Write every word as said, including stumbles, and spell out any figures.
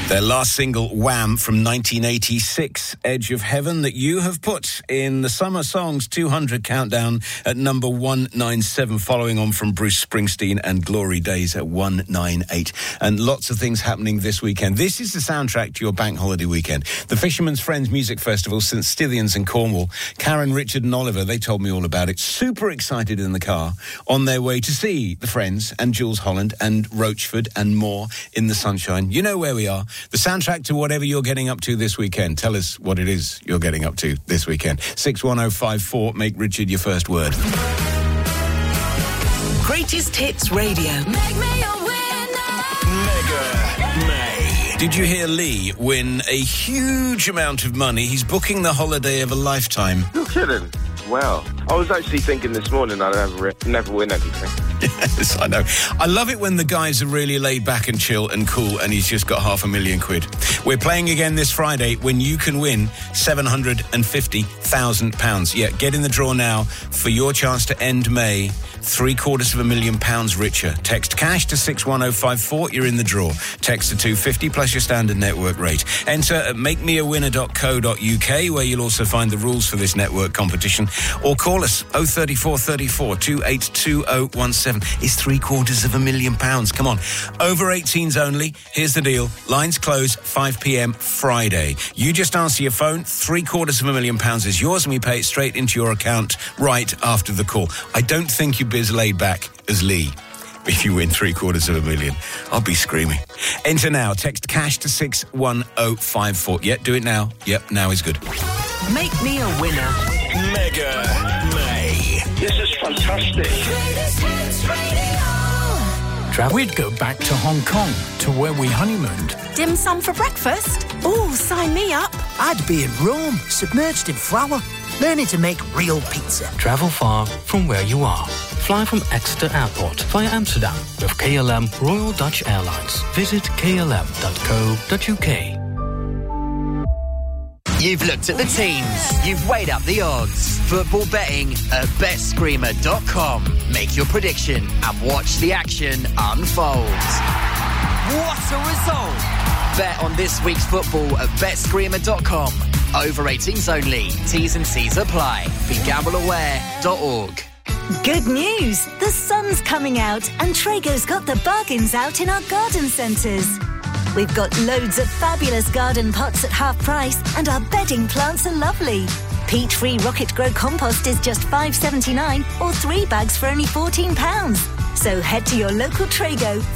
Their last single, Wham, from nineteen eighty-six, Edge of Heaven, that you have put in the Summer Songs two hundred countdown at number one ninety-seven, following on from Bruce Springsteen and Glory Days at one ninety-eight. And lots of things happening this weekend. This is the soundtrack to your bank holiday weekend. The Fisherman's Friends Music Festival, St Stithians in Cornwall. Karen, Richard and Oliver, they told me all about it. Super excited in the car on their way to see the Friends and Jules Holland and Roachford and more in the sunshine. You know where we are. The soundtrack to whatever you're getting up to this weekend. Tell us what it is you're getting up to this weekend. six one oh five four, make Richard your first word. Greatest Hits Radio. Make me a winner. Mega May. Did you hear Lee win a huge amount of money? He's booking the holiday of a lifetime. You're kidding. Wow. I was actually thinking this morning I'd never, never win anything. Yes, I know. I love it when the guys are really laid back and chill and cool and he's just got half a million quid. We're playing again this Friday when you can win seven hundred fifty thousand pounds. Yeah, get in the draw now for your chance to end May three quarters of a million pounds richer. Text cash to six one oh five four. You're in the draw. Text to two fifty plus your standard network rate. Enter at make me a winner dot co dot uk, where you'll also find the rules for this network competition. Or call us oh three four three four two eight two oh one seven. It's three quarters of a million pounds. Come on. Over eighteens only. Here's the deal. Lines close five p.m. Friday. You just answer your phone. Three quarters of a million pounds is yours and we pay it straight into your account right after the call. I don't think you'd be as laid back as Lee if you win three quarters of a million. I'll be screaming. Enter now. Text cash to six one oh five four. Yeah, do it now. Yep, now is good. Make me a winner. Mega May. This is fantastic. We'd go back to Hong Kong, to where we honeymooned. Dim sum for breakfast? Oh, sign me up. I'd be in Rome, submerged in flour, learning to make real pizza. Travel far from where you are. Fly from Exeter Airport via Amsterdam with K L M Royal Dutch Airlines. Visit k l m dot co dot u k. You've looked at the teams. You've weighed up the odds. Football betting at bet screamer dot com. Make your prediction and watch the action unfold. What a result! Bet on this week's football at bet screamer dot com. Over eighteens only. T's and C's apply. Be gamble aware dot org. Good news! The sun's coming out and Traego's got the bargains out in our garden centres. We've got loads of fabulous garden pots at half price and our bedding plants are lovely. Peat-free Rocket Grow compost is just five pounds seventy-nine or three bags for only fourteen pounds. So head to your local Traego